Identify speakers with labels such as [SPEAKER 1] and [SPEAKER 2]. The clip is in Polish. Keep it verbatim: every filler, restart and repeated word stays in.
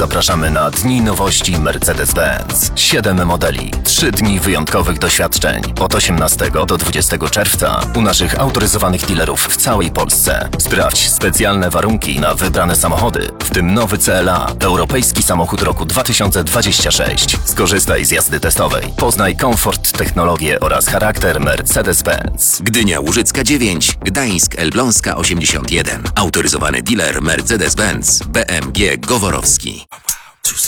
[SPEAKER 1] zapraszamy na Dni Nowości Mercedes-Benz. Siedem modeli, trzy dni wyjątkowych doświadczeń. Od osiemnastego do dwudziestego czerwca u naszych autoryzowanych dealerów w całej Polsce. Sprawdź specjalne warunki na wybrane samochody, w tym nowy C L A, europejski samochód roku dwa tysiące dwudziesty trzeci. Skorzystaj z jazdy testowej. Poznaj komfort, technologię oraz charakter Mercedes-Benz.
[SPEAKER 2] Gdynia Łużycka dziewięć, Gdańsk Elbląska osiemdziesiąt jeden. Autoryzowany dealer Mercedes-Benz B M G Goworowski.